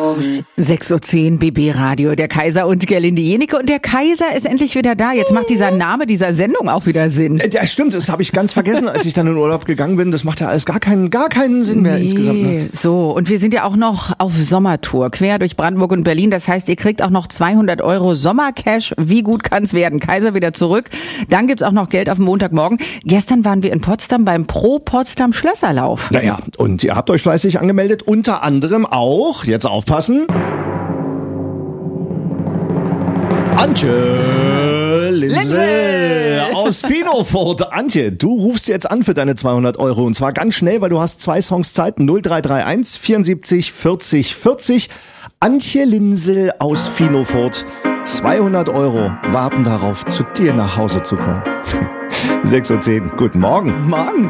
6:10 Uhr BB Radio, der Kaiser und Gerlinde Jenike. Und der Kaiser ist endlich wieder da. Jetzt macht dieser Name dieser Sendung auch wieder Sinn. Ja, stimmt, das habe ich ganz vergessen, als ich dann in Urlaub gegangen bin. Das macht ja alles gar keinen Sinn mehr insgesamt. Ne? So, und wir sind ja auch noch auf Sommertour, quer durch Brandenburg und Berlin. Das heißt, ihr kriegt auch noch 200 € Sommercash. Wie gut kann's werden? Kaiser wieder zurück. Dann gibt's auch noch Geld auf den Montagmorgen. Gestern waren wir in Potsdam beim Pro Potsdam Schlösserlauf. Naja, und ihr habt euch fleißig angemeldet, unter anderem auch, jetzt aufpassen, Antje Linse aus Finofurt. Antje, du rufst jetzt an für deine 200 € und zwar ganz schnell, weil du hast 2 Songs Zeit, 0331 74 40 40. Antje Linsel aus Finofurt, 200 € warten darauf, zu dir nach Hause zu kommen. 6:10 Uhr, guten Morgen. Morgen.